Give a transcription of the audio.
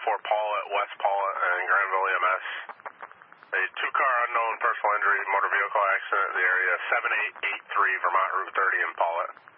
for Paulette, West Paulette, and Granville EMS. A two-car unknown personal injury motor vehicle accident in the area, 7883 Vermont Route 30 in Paulette.